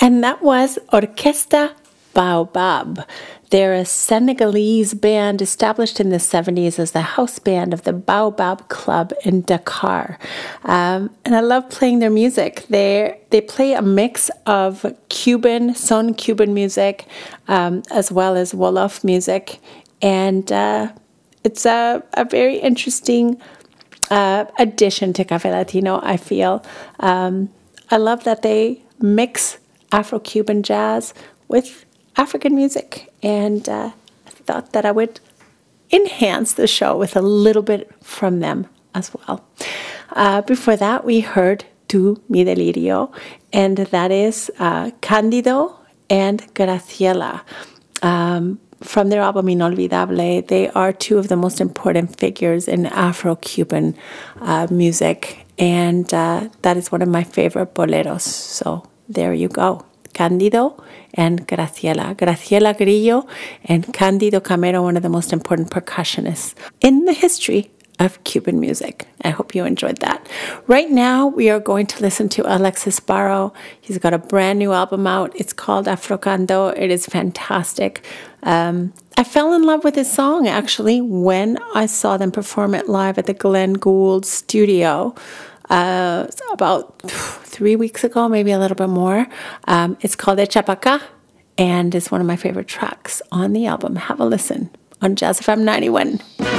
And that was Orquesta Baobab. They're a Senegalese band established in the 70s as the house band of the Baobab Club in Dakar. And I love playing their music. They play a mix of Son Cuban music, as well as Wolof music. And it's a very interesting addition to Café Latino, I feel. I love that they mix Afro-Cuban jazz with African music, and I thought that I would enhance the show with a little bit from them as well. Before that, we heard Tu Mi Delirio, and that is Cándido and Graciela. From their album Inolvidable, they are two of the most important figures in Afro-Cuban music, and that is one of my favorite boleros. So there you go. Cándido and Graciela. Graciela Grillo and Cándido Camero, one of the most important percussionists in the history of Cuban music. I hope you enjoyed that. Right now, we are going to listen to Alexis Barrow. He's got a brand new album out. It's called Afrocando. It is fantastic. I fell in love with his song, actually, when I saw them perform it live at the Glenn Gould studio about 3 weeks ago, maybe a little bit more. It's called Echa Pa' Cá, and it's one of my favorite tracks on the album. Have a listen on Jazz FM 91.